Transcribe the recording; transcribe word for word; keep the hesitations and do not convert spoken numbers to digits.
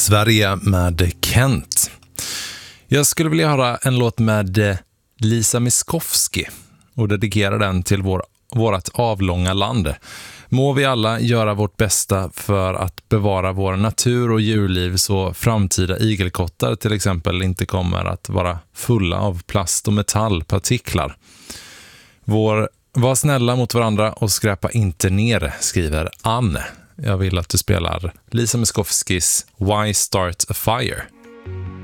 Sverige med Kent. Jag skulle vilja höra en låt med Lisa Miskovsky och dedikera den till vår, vårat avlånga land. Må vi alla göra vårt bästa för att bevara vår natur och djurliv så framtida igelkottar till exempel inte kommer att vara fulla av plast och metallpartiklar. Vår, var snälla mot varandra och skräpa inte ner, skriver Anne. Jag vill att du spelar Lisa Miskovskys Why Start a Fire.